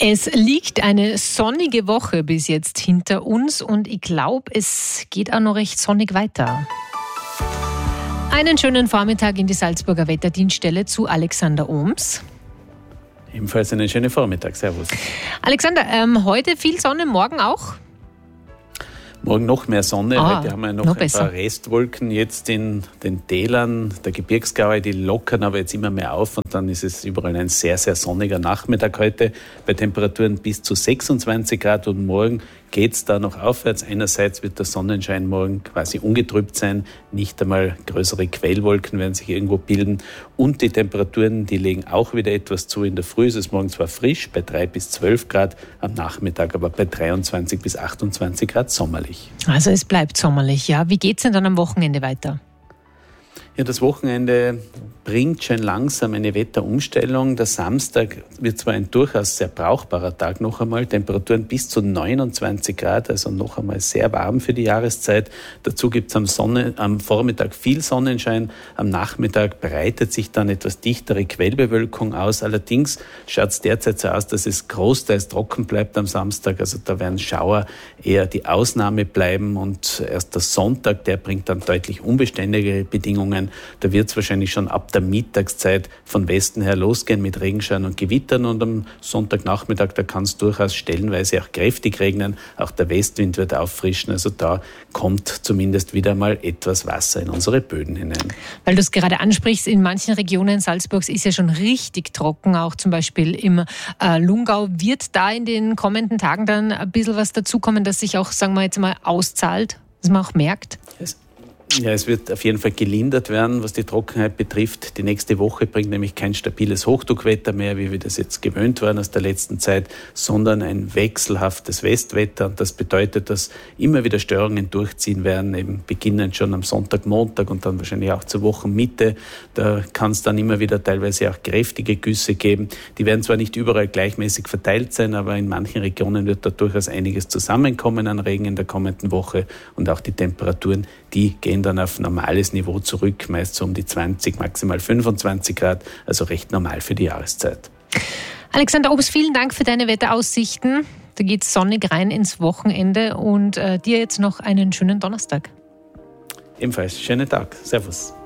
Es liegt eine sonnige Woche bis jetzt hinter uns und ich glaube, es geht auch noch recht sonnig weiter. Einen schönen Vormittag in die Salzburger Wetterdienststelle zu Alexander Ohms. Ebenfalls einen schönen Vormittag. Servus. Alexander, heute viel Sonne, morgen auch? Morgen noch mehr Sonne. Heute haben wir noch ein besser. paar Restwolken jetzt in den Tälern der Gebirgsgaue. Die lockern aber jetzt immer mehr auf und dann ist es überall ein sehr, sehr sonniger Nachmittag heute bei Temperaturen bis zu 26 Grad und morgen geht es da noch aufwärts. Einerseits wird der Sonnenschein morgen quasi ungetrübt sein, nicht einmal größere Quellwolken werden sich irgendwo bilden und die Temperaturen, die legen auch wieder etwas zu. In der Früh ist es morgen zwar frisch bei 3 bis 12 Grad, am Nachmittag aber bei 23 bis 28 Grad sommerlich. Also es bleibt sommerlich, ja. Wie geht es denn dann am Wochenende weiter? Ja, das Wochenende bringt schon langsam eine Wetterumstellung. Der Samstag wird zwar ein durchaus sehr brauchbarer Tag noch einmal, Temperaturen bis zu 29 Grad, also noch einmal sehr warm für die Jahreszeit. Dazu gibt es am Vormittag viel Sonnenschein, am Nachmittag breitet sich dann etwas dichtere Quellbewölkung aus. Allerdings schaut es derzeit so aus, dass es großteils trocken bleibt am Samstag, also da werden Schauer eher die Ausnahme bleiben und erst der Sonntag, der bringt dann deutlich unbeständigere Bedingungen. Da wird es wahrscheinlich schon ab der Mittagszeit von Westen her losgehen mit Regenschauern und Gewittern und am Sonntagnachmittag, da kann es durchaus stellenweise auch kräftig regnen. Auch der Westwind wird auffrischen, also da kommt zumindest wieder mal etwas Wasser in unsere Böden hinein. Weil du es gerade ansprichst, in manchen Regionen Salzburgs ist ja schon richtig trocken, auch zum Beispiel im Lungau. Wird da in den kommenden Tagen dann ein bisschen was dazukommen, das sich auch, sagen wir jetzt mal, auszahlt, dass man auch merkt? Ja, es wird auf jeden Fall gelindert werden, was die Trockenheit betrifft. Die nächste Woche bringt nämlich kein stabiles Hochdruckwetter mehr, wie wir das jetzt gewöhnt waren aus der letzten Zeit, sondern ein wechselhaftes Westwetter. Und das bedeutet, dass immer wieder Störungen durchziehen werden, eben beginnend schon am Sonntag, Montag und dann wahrscheinlich auch zur Wochenmitte. Da kann es dann immer wieder teilweise auch kräftige Güsse geben. Die werden zwar nicht überall gleichmäßig verteilt sein, aber in manchen Regionen wird da durchaus einiges zusammenkommen an Regen in der kommenden Woche. Und auch die Temperaturen, die gehen dann auf normales Niveau zurück, meist so um die 20, maximal 25 Grad, also recht normal für die Jahreszeit. Alexander Ohms, vielen Dank für deine Wetteraussichten. Da geht's sonnig rein ins Wochenende und dir jetzt noch einen schönen Donnerstag. Ebenfalls schönen Tag. Servus.